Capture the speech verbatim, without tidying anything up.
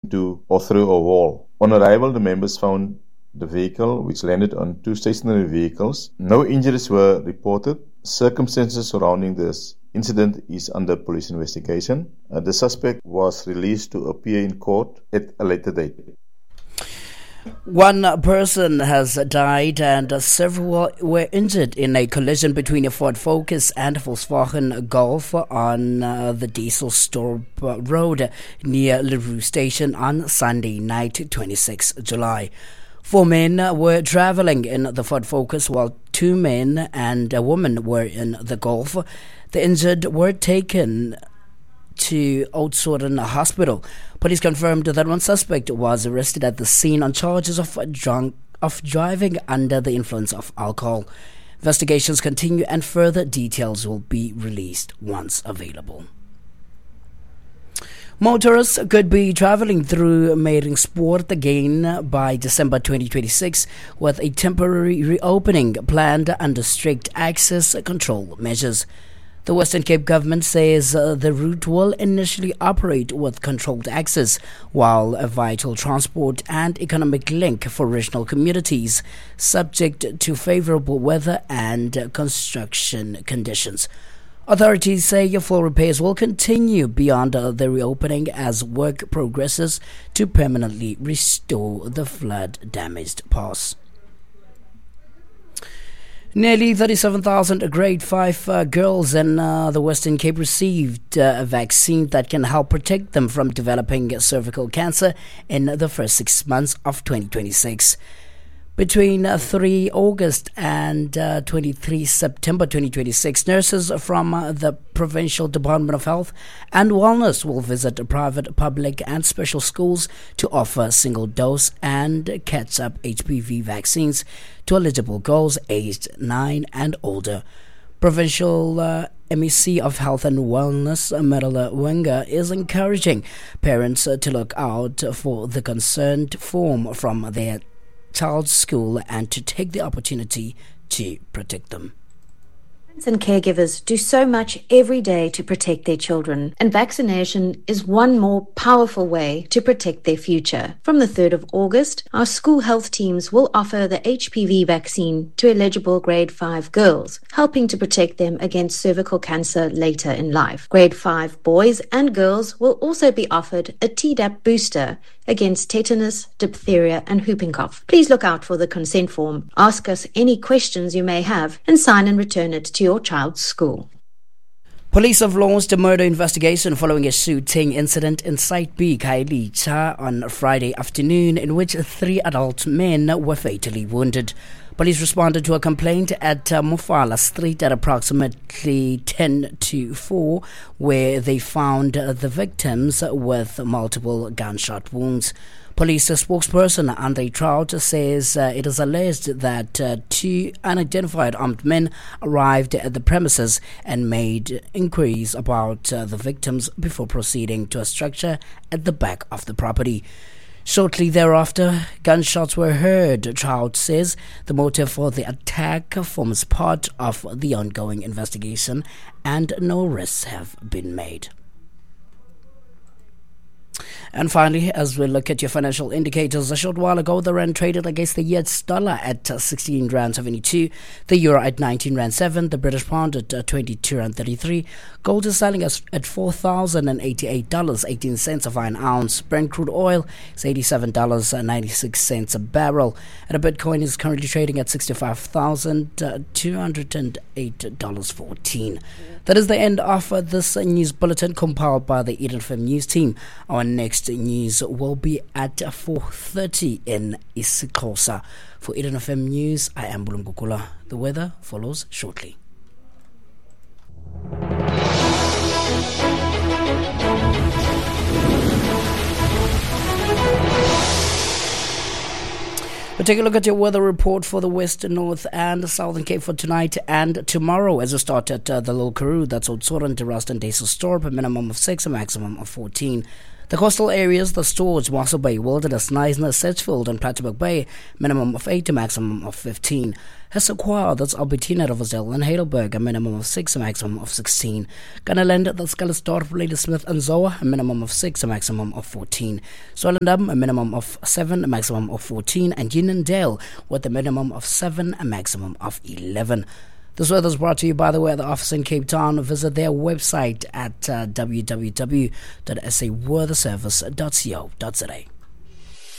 into or through a wall. On arrival, the members found the vehicle, which landed on two stationary vehicles. No injuries were reported. Circumstances surrounding this incident is under police investigation. Uh, the suspect was released to appear in court at a later date. One person has died and several were injured in a collision between a Ford Focus and a Volkswagen Golf on uh, the Dieselstorp Road near Leroux Station on Sunday night, twenty-sixth of July. Four men were traveling in the Ford Focus while two men and a woman were in the Golf. The injured were taken to Oudtshoorn Hospital. Police confirmed that one suspect was arrested at the scene on charges of drunk of driving under the influence of alcohol. Investigations continue and further details will be released once available. Motorists could be traveling through Meiringsport again by December twenty twenty-six with a temporary reopening planned under strict access control measures. The Western Cape government says uh, the route will initially operate with controlled access, while a vital transport and economic link for regional communities, subject to favorable weather and construction conditions. Authorities say full repairs will continue beyond uh, the reopening as work progresses to permanently restore the flood-damaged pass. Nearly thirty-seven thousand grade five uh, girls in uh, the Western Cape received uh, a vaccine that can help protect them from developing cervical cancer in the first six months of twenty twenty-six. Between uh, three August and uh, twenty-three September twenty twenty-six, nurses from uh, the Provincial Department of Health and Wellness will visit private, public and special schools to offer single-dose and catch-up H P V vaccines to eligible girls aged nine and older. Provincial uh, M E C of Health and Wellness, Marilla Wenger, is encouraging parents uh, to look out for the consent form from their child's school and to take the opportunity to protect them. Parents and caregivers do so much every day to protect their children, and vaccination is one more powerful way to protect their future. From the third of August, our school health teams will offer the H P V vaccine to eligible grade five girls, helping to protect them against cervical cancer later in life. Grade five boys and girls will also be offered a Tdap booster against tetanus, diphtheria and whooping cough. Please look out for the consent form, ask us any questions you may have, and sign and return it to your child's school. Police have launched a murder investigation following a shooting incident in Site B, Khayelitsha, on Friday afternoon, in which three adult men were fatally wounded. Police responded to a complaint at uh, Mufala Street at approximately ten to four, where they found uh, the victims with multiple gunshot wounds. Police spokesperson Andre Trout says uh, it is alleged that uh, two unidentified armed men arrived at the premises and made inquiries about uh, the victims before proceeding to a structure at the back of the property. Shortly thereafter, gunshots were heard. Trout says the motive for the attack forms part of the ongoing investigation and no arrests have been made. And finally, as we look at your financial indicators, a short while ago, the rand traded against the U S dollar at sixteen rand seventy-two, the euro at nineteen rand seven, the British pound at twenty-two rand thirty-three. Gold is selling us at four thousand eighty-eight dollars and eighteen cents a fine ounce. Brent crude oil is eighty-seven dollars and ninety-six cents a barrel. And a Bitcoin is currently trading at sixty-five thousand two hundred eight dollars and fourteen cents. That is the end of uh, this uh, news bulletin compiled by the Eden F M News team. Our next news will be at four thirty in isiXhosa. For Eden F M News, I am Bulungukula. The weather follows shortly. We'll take a look at your weather report for the West, North and Southern Cape for tonight and tomorrow as we start at uh, the Little Karoo. That's Oudtshoorn to Rust and Dieselstorp, a minimum of six, a maximum of fourteen. The coastal areas, the Storge, Mossel Bay, Wilderness, Neisner, Sedgefield and Pratchett Bay, minimum of eight to maximum of fifteen. Hessequa, that's Albertina, Riversdale and Heidelberg, a minimum of six, a maximum of sixteen. Gunnerland, that's Scullersdorp, Ladysmith and Zoa, a minimum of six, a maximum of fourteen. Swellendam, a minimum of seven, a maximum of fourteen. And Unondale, with a minimum of seven, a maximum of eleven. This weather is brought to you by the Weather Office in Cape Town. Visit their website at uh, w w w dot s a weather service dot co dot za.